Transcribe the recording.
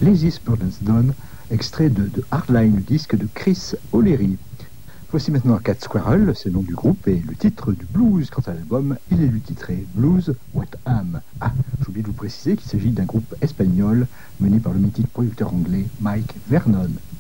Lazy Spurgeon's Dawn, extrait de Hardline, le disque de Chris O'Leary. Voici maintenant Cat Squirrel, c'est le nom du groupe, et le titre du blues. Quant à l'album, il est lui titré Blues What Am. Ah, j'ai oublié de vous préciser qu'il s'agit d'un groupe espagnol mené par le mythique producteur anglais Mike Vernon.